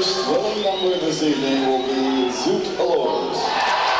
first thrilling number this evening will be Zoot